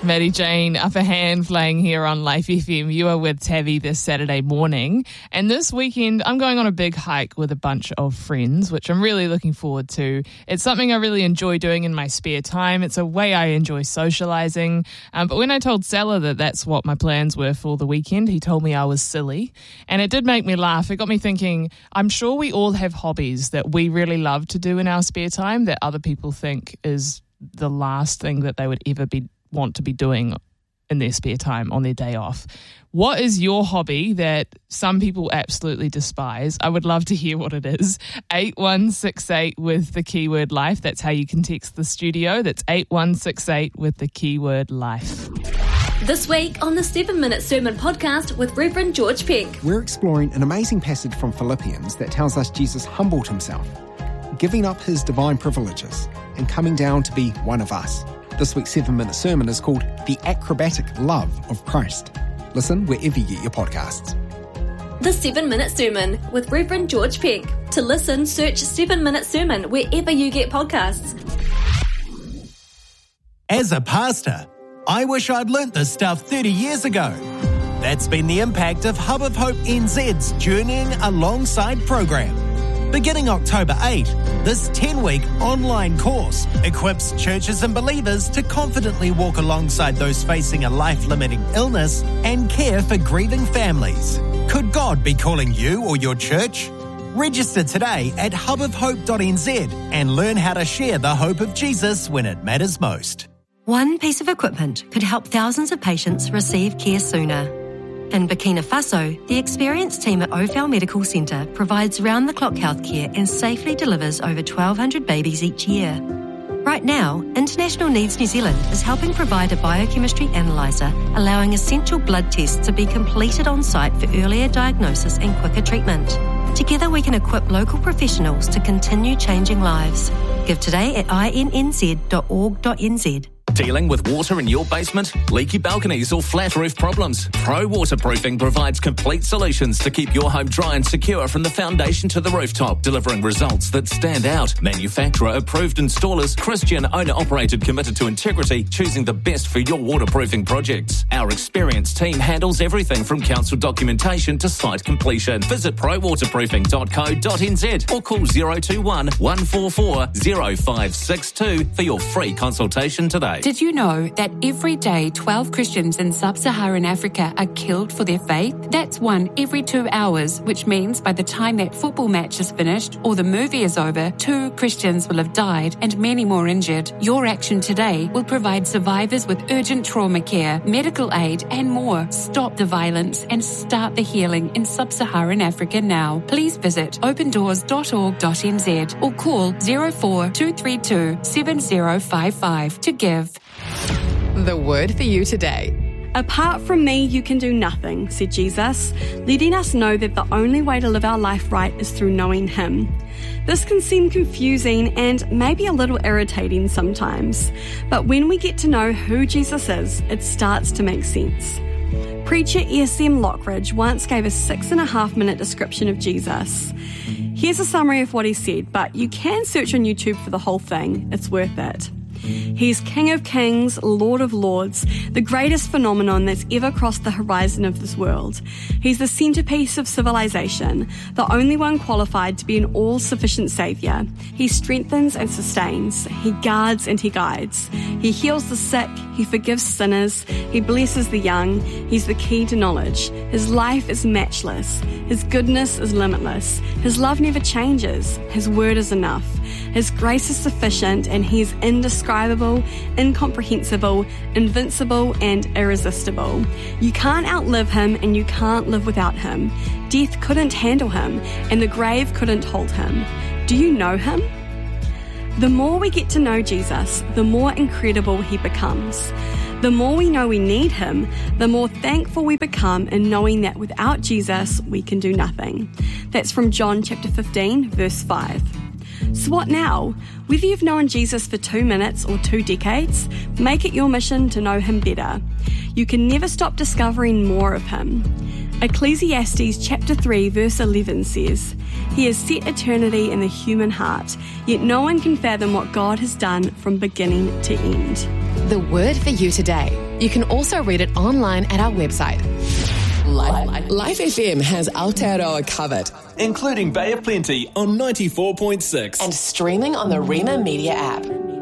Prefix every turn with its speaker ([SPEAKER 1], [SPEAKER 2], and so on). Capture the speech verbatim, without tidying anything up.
[SPEAKER 1] Maddie Jane, Upper Hand, playing here on Life F M. You are with Tabby this Saturday morning. And this weekend, I'm going on a big hike with a bunch of friends, which I'm really looking forward to. It's something I really enjoy doing in my spare time. It's a way I enjoy socialising. Um, but when I told Salah that that's what my plans were for the weekend, he told me I was silly. And it did make me laugh. It got me thinking, I'm sure we all have hobbies that we really love to do in our spare time that other people think is the last thing that they would ever be want to be doing in their spare time on their day off. What is your hobby that some people absolutely despise? I would love to hear what it is. eight one six eight with the keyword life. That's how you can text the studio. That's eight one six eight with the keyword life.
[SPEAKER 2] This week on the seven minute Sermon Podcast with Reverend George Peck.
[SPEAKER 3] We're exploring an amazing passage from Philippians that tells us Jesus humbled himself, giving up his divine privileges and coming down to be one of us. This week's seven minute sermon is called The Acrobatic Love of Christ. Listen wherever you get your podcasts.
[SPEAKER 2] The seven minute Sermon with Reverend George Peck. To listen, search seven minute Sermon wherever you get podcasts.
[SPEAKER 4] As a pastor, I wish I'd learnt this stuff thirty years ago. That's been the impact of Hub of Hope N Z's Journeying Alongside program. Beginning October eighth, this ten-week online course equips churches and believers to confidently walk alongside those facing a life-limiting illness and care for grieving families. Could God be calling you or your church? Register today at hub of hope dot n z and learn how to share the hope of Jesus when it matters most.
[SPEAKER 5] One piece of equipment could help thousands of patients receive care sooner. In Burkina Faso, the experienced team at Ophel Medical Centre provides round-the-clock healthcare and safely delivers over twelve hundred babies each year. Right now, International Needs New Zealand is helping provide a biochemistry analyser, allowing essential blood tests to be completed on site for earlier diagnosis and quicker treatment. Together we can equip local professionals to continue changing lives. Give today at i n n z dot org dot n z.
[SPEAKER 6] Dealing with water in your basement, leaky balconies or flat roof problems? Pro Waterproofing provides complete solutions to keep your home dry and secure from the foundation to the rooftop, delivering results that stand out. Manufacturer approved installers, Christian owner operated, committed to integrity, choosing the best for your waterproofing projects. Our experienced team handles everything from council documentation to site completion. Visit pro waterproofing dot co dot n z or call zero two one, one four four, zero five six two for your free consultation today.
[SPEAKER 7] Did you know that every day twelve Christians in sub-Saharan Africa are killed for their faith? That's one every two hours, which means by the time that football match is finished or the movie is over, two Christians will have died and many more injured. Your action today will provide survivors with urgent trauma care, medical aid and more. Stop the violence and start the healing in sub-Saharan Africa now. Please visit open doors dot org dot n z or call zero four two three two seven zero five five to give.
[SPEAKER 8] The word for you today.
[SPEAKER 9] Apart from me, you can do nothing, said Jesus, letting us know that the only way to live our life right is through knowing Him. This can seem confusing and maybe a little irritating sometimes, but when we get to know who Jesus is, it starts to make sense. Preacher S M Lockridge once gave a six and a half minute description of Jesus. Here's a summary of what he said, but you can search on YouTube for the whole thing. It's worth it. He's King of Kings, Lord of Lords, the greatest phenomenon that's ever crossed the horizon of this world. He's the centerpiece of civilization, the only one qualified to be an all-sufficient saviour. He strengthens and sustains. He guards and he guides. He heals the sick. He forgives sinners. He blesses the young. He's the key to knowledge. His life is matchless. His goodness is limitless. His love never changes. His word is enough. His grace is sufficient, and He is indescribable, incomprehensible, invincible, and irresistible. You can't outlive Him, and you can't live without Him. Death couldn't handle Him, and the grave couldn't hold Him. Do you know Him? The more we get to know Jesus, the more incredible He becomes. The more we know we need Him, the more thankful we become in knowing that without Jesus, we can do nothing. That's from John chapter fifteen, verse five. So what now? Whether you've known Jesus for two minutes or two decades, make it your mission to know Him better. You can never stop discovering more of Him. Ecclesiastes chapter three verse eleven says, He has set eternity in the human heart, yet no one can fathom what God has done from beginning to end.
[SPEAKER 8] The word for you today. You can also read it online at our website.
[SPEAKER 10] Life, Life F M has Aotearoa covered,
[SPEAKER 4] including Bay of Plenty on ninety-four point six
[SPEAKER 10] and streaming on the Rema Media app.